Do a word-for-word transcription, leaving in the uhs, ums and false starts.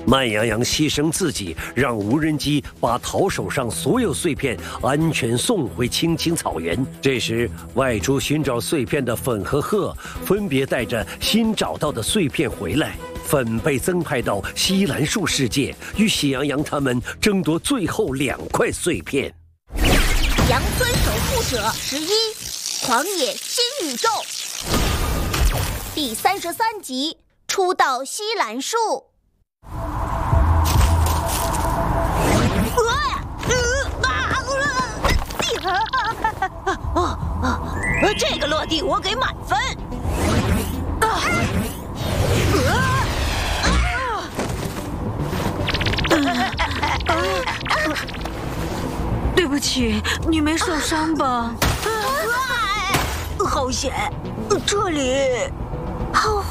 慢羊羊牺牲自己，让无人机把桃手上所有碎片安全送回青青草原。这时，外出寻找碎片的粉和鹤分别带着新找到的碎片回来。粉被增派到西兰树世界，与喜羊羊他们争夺最后两块碎片。 羊村守护者十一，狂野新宇宙，第三十三集，初到西兰树。 这个落地我给满分。对不起，你没受伤吧？好险，这里。